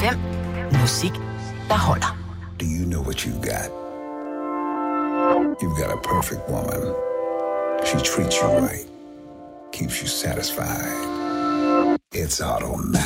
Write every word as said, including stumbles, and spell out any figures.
fem. Musik, der holder. Do you know what you've got? You've got a perfect woman. She treats you right. Keeps you satisfied. It's automatic.